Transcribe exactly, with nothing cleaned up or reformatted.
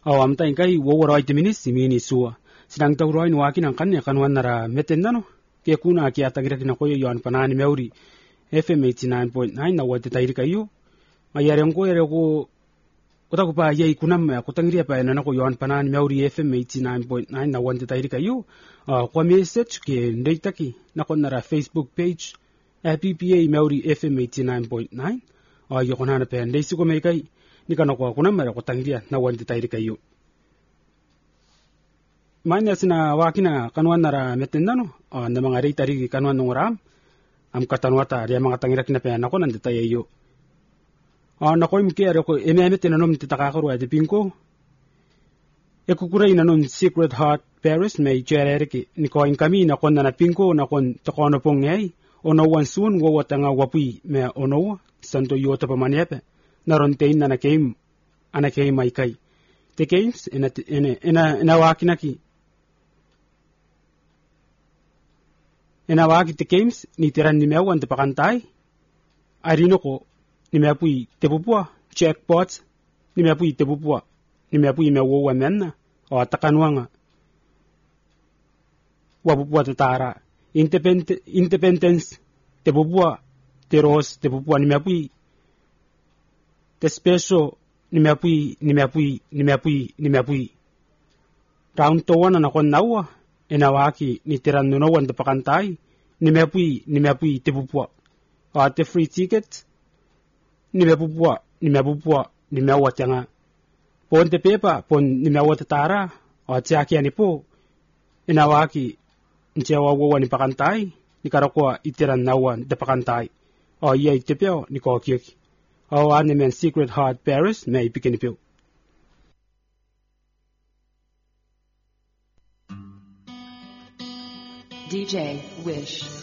awam ta inkai wo woro ite minis simini suwa sidang tawroin wakin ang kanya kanwan nara metendano ke kuna ki atagira kina koyo yon panani meuri F M eighty-nine point nine na wate tairi kayo mayare ngo yare ko kota ko pa yai kunam ko tangria pa na ko yon panani meuri F M eighty-nine point nine na wate tairi kayo ko message ke ndai taki na ko nara Facebook page P P A meuri F M eighty-nine point nine yo kona na pe ndai su ko mai kai ni kana ko kunam ko tangria na wate tairi kayo manya sina wakina kanwan nara metendano na mga rei tari kanwan ngoram am katanwata ria mga tangirak na pe nako nandita yayo na ko imke are ko ememe tenanom titakakaru ade pinko ekukura inanon Secret Heart Paris may cherereki ni ko inkami na kon na pinko na kon tokono pongay ono wan soon wo watanga wapui me ono santo yota pamanepe naron tein na nakem anakay mai kai the games ina ina ina ina wakinaki ina waki the games ni tiran ni mewan te pakantai arino ko ni meapui te pupua checkpots ni meapui te pupua ni meapui me wo wamenna o atakanwanga wa pupua te tara independent independence te pupua te ros te pupua ni meapui te special ni meapui ni meapui ni meapui ni meapui round to one na kon nawa ina waki ni tiran no wan te pakantai ni meapui ni meapui te pupua o te free ticket ni mepupua ni mepupua ni mewa tanga pon te pepa pon ni mewa te tara o tiaki ani po ina waki nchewa wo ni pakantai ni karakwa itiran nawan de pakantai o ye itepeo ni ko kieki o ane men Secret Heart Paris may begin pio D J Wish